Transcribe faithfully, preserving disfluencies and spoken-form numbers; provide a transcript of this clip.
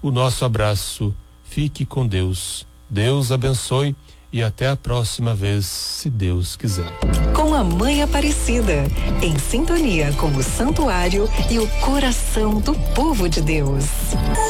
o nosso abraço. Fique com Deus. Deus abençoe e até a próxima vez, se Deus quiser. Com a Mãe Aparecida, em sintonia com o santuário e o coração do povo de Deus.